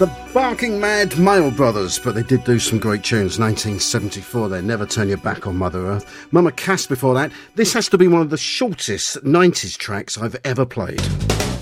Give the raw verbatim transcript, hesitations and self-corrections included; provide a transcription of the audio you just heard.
Barking Mad Mail Brothers, but they did do some great tunes. nineteen seventy-four, they Never Turn Your Back on Mother Earth. Mama Cass before that. This has to be one of the shortest nineties tracks I've ever played.